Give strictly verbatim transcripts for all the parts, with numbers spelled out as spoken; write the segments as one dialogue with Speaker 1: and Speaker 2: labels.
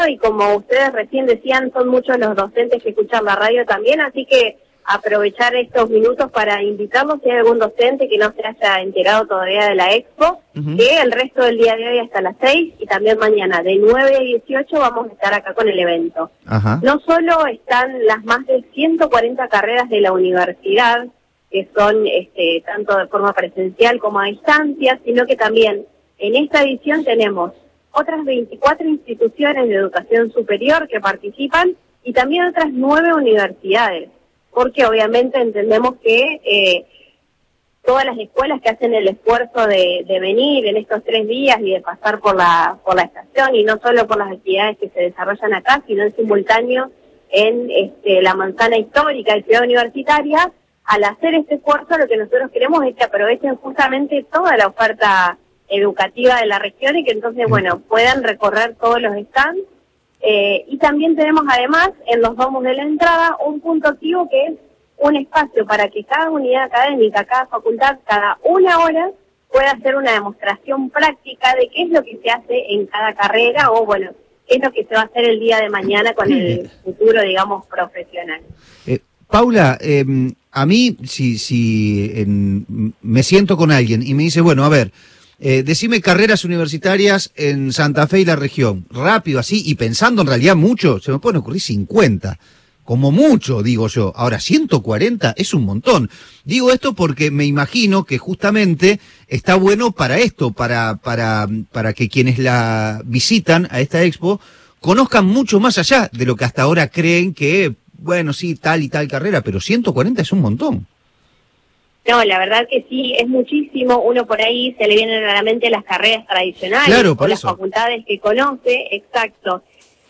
Speaker 1: y como ustedes recién decían, son muchos los docentes que escuchan la radio también, así que aprovechar estos minutos para invitarlos si hay algún docente que no se haya enterado todavía de la expo, uh-huh. que el resto del día de hoy hasta las seis y también mañana de nueve a dieciocho vamos a estar acá con el evento. Uh-huh. No solo están las más de ciento cuarenta carreras de la universidad, que son este, tanto de forma presencial como a distancia, sino que también en esta edición tenemos otras veinticuatro instituciones de educación superior que participan y también otras nueve universidades, porque obviamente entendemos que eh, todas las escuelas que hacen el esfuerzo de, de venir en estos tres días y de pasar por la por la estación, y no solo por las actividades que se desarrollan acá, sino en simultáneo en este, la manzana histórica de Ciudad Universitaria, al hacer este esfuerzo lo que nosotros queremos es que aprovechen justamente toda la oferta educativa de la región y que entonces, bueno, puedan recorrer todos los stands. Eh, y también tenemos además en los domos de la entrada un punto activo que es un espacio para que cada unidad académica, cada facultad, cada una hora pueda hacer una demostración práctica de qué es lo que se hace en cada carrera o, bueno, qué es lo que se va a hacer el día de mañana con el futuro, digamos, profesional.
Speaker 2: Eh, Paula, eh, a mí, si, si en, me siento con alguien y me dice, bueno, a ver, Eh, decime carreras universitarias en Santa Fe y la región, rápido así, y pensando en realidad mucho, se me pueden ocurrir cincuenta, como mucho, digo yo. Ahora, ciento cuarenta es un montón. Digo esto porque me imagino que justamente está bueno para esto, para, para, para que quienes la visitan a esta expo conozcan mucho más allá de lo que hasta ahora creen que, bueno, sí, tal y tal carrera, pero ciento cuarenta es un montón.
Speaker 1: No, la verdad que sí, es muchísimo. Uno por ahí se le vienen a la mente las carreras tradicionales,
Speaker 2: claro, por
Speaker 1: o
Speaker 2: eso.
Speaker 1: Las facultades que conoce, exacto.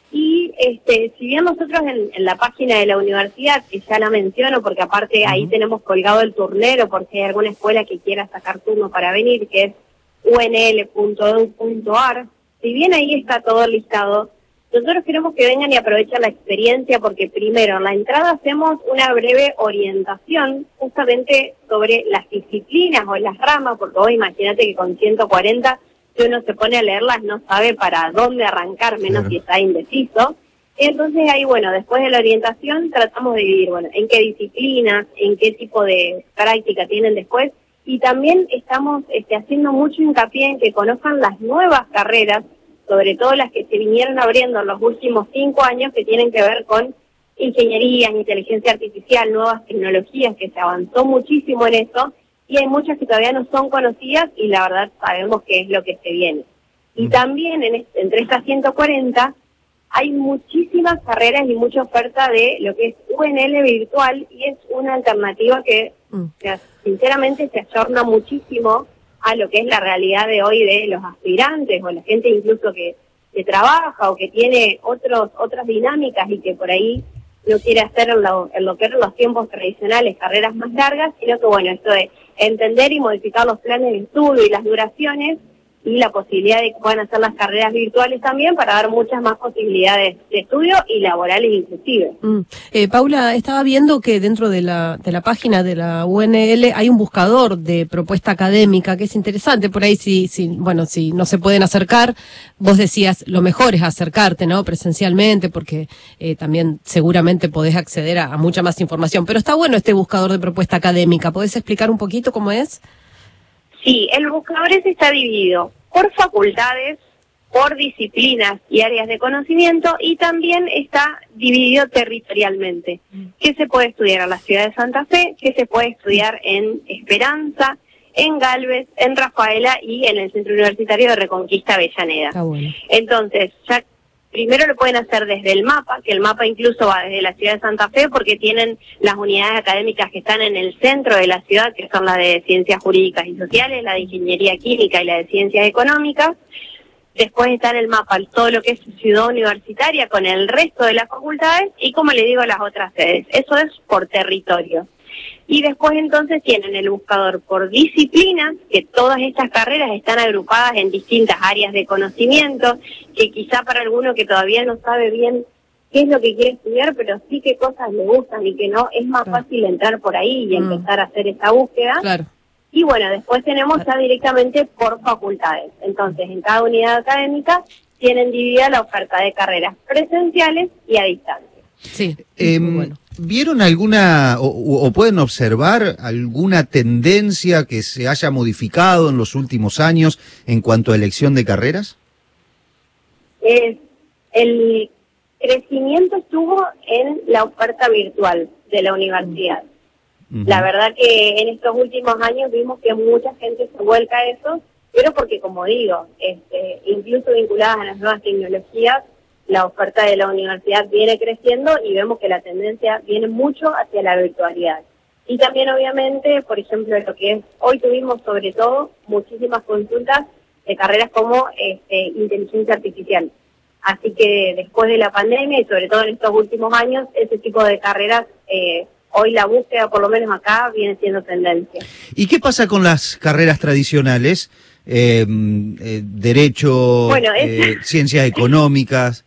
Speaker 1: Y este, si bien nosotros en, en la página de la universidad, que ya la menciono porque aparte uh-huh. ahí tenemos colgado el turnero por si hay alguna escuela que quiera sacar turno para venir, que es u n l punto e d u punto a r, si bien ahí está todo listado, nosotros queremos que vengan y aprovechen la experiencia porque primero en la entrada hacemos una breve orientación justamente sobre las disciplinas o las ramas, porque vos imagínate que con ciento cuarenta si uno se pone a leerlas no sabe para dónde arrancar, menos claro. si está indeciso. Entonces ahí, bueno, después de la orientación tratamos de dividir, bueno, en qué disciplinas, en qué tipo de práctica tienen después, y también estamos este, haciendo mucho hincapié en que conozcan las nuevas carreras, sobre todo las que se vinieron abriendo en los últimos cinco años, que tienen que ver con ingeniería, inteligencia artificial, nuevas tecnologías, que se avanzó muchísimo en eso, y hay muchas que todavía no son conocidas, y la verdad sabemos qué es lo que se viene. Y mm. también en este, entre estas ciento cuarenta hay muchísimas carreras y mucha oferta de lo que es U N L virtual, y es una alternativa que mm. sinceramente se ayorna muchísimo a lo que es la realidad de hoy de los aspirantes o la gente incluso que, que trabaja o que tiene otros otras dinámicas y que por ahí no quiere hacer en lo, en lo que eran los tiempos tradicionales carreras más largas, sino que bueno, esto de entender y modificar los planes de estudio y las duraciones y la posibilidad de que puedan hacer las carreras virtuales también para dar muchas más posibilidades de estudio y laborales inclusive.
Speaker 3: Mm. Eh, Paula, estaba viendo que dentro de la de la página de la U N L hay un buscador de propuesta académica que es interesante. Por ahí si, si bueno, si no se pueden acercar, vos decías lo mejor es acercarte, ¿no? Presencialmente, porque eh, también seguramente podés acceder a, a mucha más información. Pero está bueno este buscador de propuesta académica. ¿Podés explicar un poquito cómo es?
Speaker 1: Sí, el buscador ese está dividido por facultades, por disciplinas y áreas de conocimiento, y también está dividido territorialmente. ¿Qué se puede estudiar en la ciudad de Santa Fe? ¿Qué se puede estudiar en Esperanza, en Galvez, en Rafaela y en el Centro Universitario de Reconquista Avellaneda?
Speaker 3: Ah, bueno.
Speaker 1: Entonces, ya primero lo pueden hacer desde el mapa, que el mapa incluso va desde la ciudad de Santa Fe porque tienen las unidades académicas que están en el centro de la ciudad, que son la de Ciencias Jurídicas y Sociales, la de Ingeniería Química y la de Ciencias Económicas. Después está en el mapa todo lo que es Ciudad Universitaria con el resto de las facultades y, como le digo, las otras sedes. Eso es por territorio. Y después entonces tienen el buscador por disciplinas, que todas estas carreras están agrupadas en distintas áreas de conocimiento, que quizá para alguno que todavía no sabe bien qué es lo que quiere estudiar, pero sí qué cosas le gustan y que no, es más claro. fácil entrar por ahí y mm. empezar a hacer esa búsqueda.
Speaker 3: Claro.
Speaker 1: Y bueno, después tenemos claro. ya directamente por facultades. Entonces, en cada unidad académica tienen dividida la oferta de carreras presenciales y a distancia.
Speaker 3: Sí,
Speaker 2: eh,
Speaker 3: bueno.
Speaker 2: ¿Vieron alguna o, o pueden observar alguna tendencia que se haya modificado en los últimos años en cuanto a elección de carreras?
Speaker 1: Eh, el crecimiento estuvo en la oferta virtual de la universidad. Uh-huh. La verdad que en estos últimos años vimos que mucha gente se vuelca a eso, pero porque, como digo, este, incluso vinculadas a las nuevas tecnologías, la oferta de la universidad viene creciendo y vemos que la tendencia viene mucho hacia la virtualidad. Y también, obviamente, por ejemplo, lo que es, hoy tuvimos sobre todo muchísimas consultas de carreras como este, inteligencia artificial. Así que después de la pandemia y sobre todo en estos últimos años, ese tipo de carreras, eh, hoy la búsqueda, por lo menos acá, viene siendo tendencia.
Speaker 2: ¿Y qué pasa con las carreras tradicionales? Eh, eh, derecho,
Speaker 1: bueno, es...
Speaker 2: eh, ciencias económicas.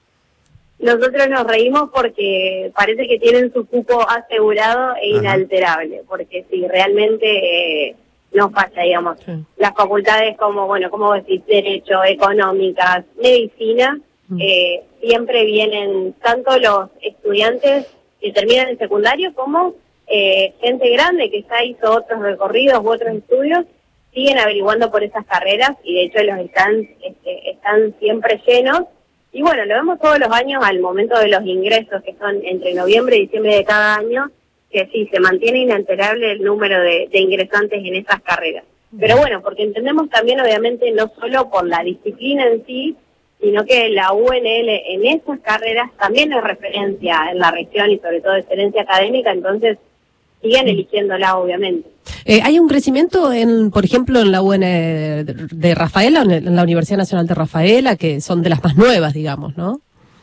Speaker 1: Nosotros nos reímos porque parece que tienen su cupo asegurado e inalterable, Ajá. porque sí, realmente eh, no falla, digamos. Sí. Las facultades como, bueno, como decís, derecho, económicas, medicina, mm. eh, siempre vienen tanto los estudiantes que terminan el secundario como eh, gente grande que ya hizo otros recorridos u otros estudios, siguen averiguando por esas carreras y de hecho los stands este, están siempre llenos. Y bueno, lo vemos todos los años al momento de los ingresos, que son entre noviembre y diciembre de cada año, que sí, se mantiene inalterable el número de, de ingresantes en esas carreras. Pero bueno, porque entendemos también, obviamente, no solo por la disciplina en sí, sino que la U N L en esas carreras también es referencia en la región y sobre todo excelencia académica, entonces siguen eligiéndola, obviamente.
Speaker 3: Eh, ¿Hay un crecimiento, en, por ejemplo, en la U N de, de Rafaela, en la Universidad Nacional de Rafaela, que son de las más nuevas, digamos, ¿no?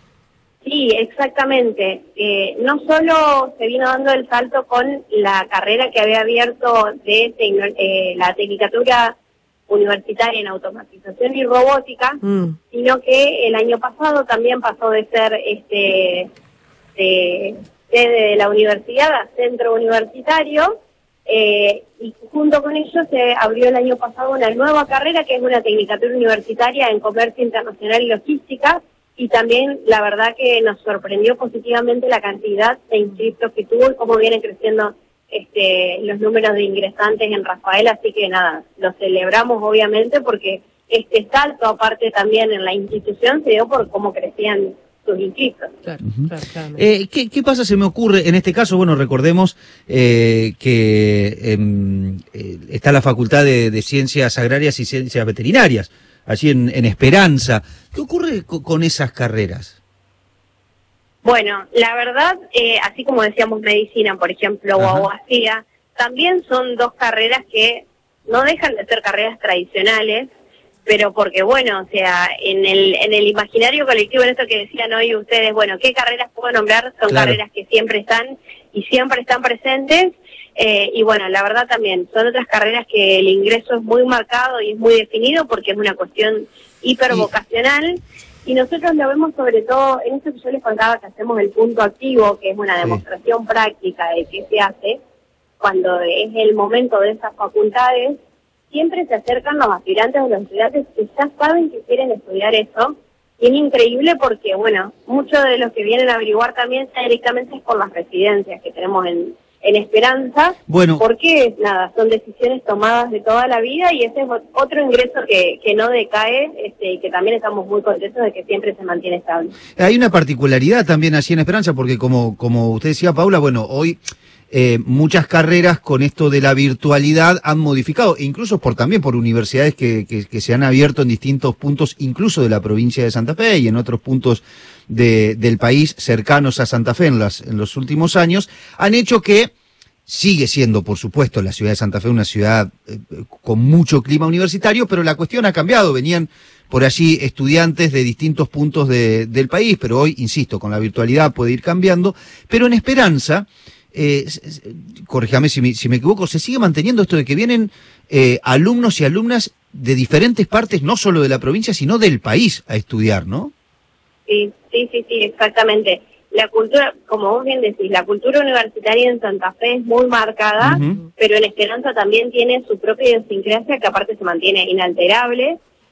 Speaker 1: Sí, exactamente. Eh, no solo se vino dando el salto con la carrera que había abierto de tecno, eh, la Tecnicatura Universitaria en Automatización y Robótica, mm. sino que el año pasado también pasó de ser este de, sede de la universidad a centro universitario, eh, y junto con ello se abrió el año pasado una nueva carrera que es una Tecnicatura Universitaria en Comercio Internacional y Logística, y también la verdad que nos sorprendió positivamente la cantidad de inscriptos que tuvo y cómo vienen creciendo este los números de ingresantes en Rafaela, así que nada, lo celebramos obviamente porque este salto aparte también en la institución se dio por cómo crecían sus inscriptos.
Speaker 3: Claro, claro, claro.
Speaker 2: Eh, ¿qué, ¿Qué pasa? Se me ocurre, en este caso, bueno, recordemos eh, que eh, está la Facultad de, de Ciencias Agrarias y Ciencias Veterinarias, allí en, en Esperanza. ¿Qué ocurre con, con esas carreras?
Speaker 1: Bueno, la verdad, eh, así como decíamos medicina, por ejemplo, o abogacía, también son dos carreras que no dejan de ser carreras tradicionales, pero porque, bueno, o sea, en el en el imaginario colectivo, en esto que decían hoy ustedes, bueno, ¿qué carreras puedo nombrar? Son claro. carreras que siempre están y siempre están presentes, eh, y bueno, la verdad también, son otras carreras que el ingreso es muy marcado y es muy definido porque es una cuestión hipervocacional. Sí. Y nosotros lo vemos sobre todo, en esto que yo les contaba que hacemos el punto activo, que es una demostración sí. práctica de qué se hace, cuando es el momento de esas facultades, siempre se acercan los aspirantes o los estudiantes que ya saben que quieren estudiar eso, y es increíble porque, bueno, muchos de los que vienen a averiguar también ya directamente es por las residencias que tenemos en, en Esperanza,
Speaker 2: bueno.
Speaker 1: porque, nada, son decisiones tomadas de toda la vida y ese es otro ingreso que, que no decae este, y que también estamos muy contentos de que siempre se mantiene estable.
Speaker 2: Hay una particularidad también allí en Esperanza, porque como, como usted decía, Paula, bueno, hoy eh, muchas carreras con esto de la virtualidad han modificado, incluso por también por universidades que, que, que se han abierto en distintos puntos, incluso de la provincia de Santa Fe y en otros puntos de, del país cercanos a Santa Fe en, las, en los últimos años, han hecho que sigue siendo, por supuesto, la ciudad de Santa Fe una ciudad eh, con mucho clima universitario, pero la cuestión ha cambiado. Venían por allí estudiantes de distintos puntos de, del país, pero hoy, insisto, con la virtualidad puede ir cambiando. Pero en Esperanza, eh, corríjame si me, si me equivoco, se sigue manteniendo esto de que vienen eh, alumnos y alumnas de diferentes partes, no solo de la provincia, sino del país a estudiar, ¿no?
Speaker 1: Sí, sí, sí, sí, exactamente. La cultura, como vos bien decís, la cultura universitaria en Santa Fe es muy marcada, uh-huh. pero en Esperanza también tiene su propia idiosincrasia que aparte se mantiene inalterable.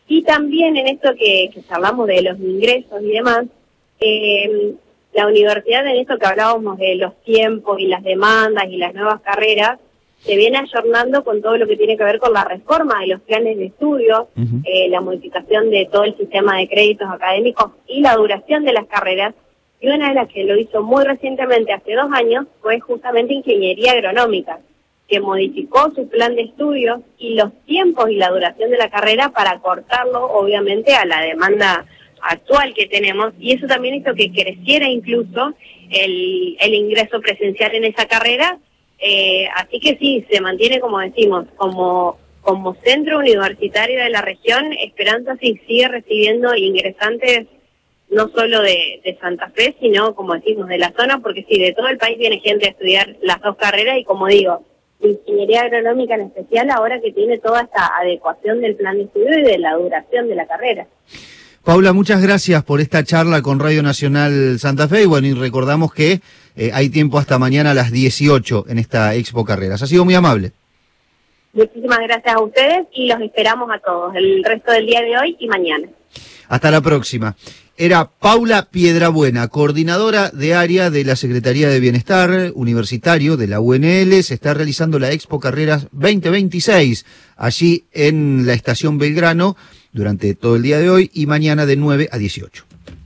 Speaker 1: Y también en esto que, que hablamos de los ingresos y demás, eh, la universidad, en esto que hablábamos de los tiempos y las demandas y las nuevas carreras, se viene ayornando con todo lo que tiene que ver con la reforma de los planes de estudio, uh-huh. eh, la modificación de todo el sistema de créditos académicos y la duración de las carreras. Y una de las que lo hizo muy recientemente, hace dos años, fue justamente Ingeniería Agronómica, que modificó su plan de estudios y los tiempos y la duración de la carrera para acortarlo, obviamente, a la demanda actual que tenemos, y eso también hizo que creciera incluso el, el ingreso presencial en esa carrera, eh, así que sí, se mantiene, como decimos, como, como centro universitario de la región. Esperanza sí sigue recibiendo ingresantes no solo de, de Santa Fe, sino, como decimos, de la zona, porque sí, de todo el país viene gente a estudiar las dos carreras, y como digo, Ingeniería Agronómica en especial, ahora que tiene toda esta adecuación del plan de estudio y de la duración de la carrera.
Speaker 2: Paula, muchas gracias por esta charla con Radio Nacional Santa Fe, y bueno, y recordamos que eh, hay tiempo hasta mañana a las dieciocho en esta Expo Carreras. Ha sido muy amable.
Speaker 1: Muchísimas gracias a ustedes y los esperamos a todos el resto del día de hoy y mañana.
Speaker 2: Hasta la próxima. Era Paula Piedrabuena, coordinadora de área de la Secretaría de Bienestar Universitario de la U N L. Se está realizando la Expo Carreras veinte veintiséis allí en la Estación Belgrano durante todo el día de hoy y mañana de nueve a dieciocho.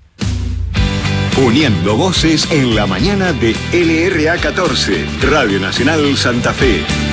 Speaker 4: Uniendo voces en la mañana de L R A catorce, Radio Nacional Santa Fe.